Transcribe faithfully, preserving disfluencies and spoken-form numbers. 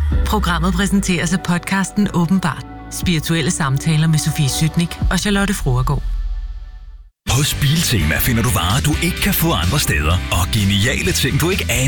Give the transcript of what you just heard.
Programmet præsenteres af podcasten Åbenbart. Spirituelle samtaler med Sofie Sytnik og Charlotte Fruergaard. Hos Biltema finder du varer, du ikke kan få andre steder, og geniale ting, du ikke aner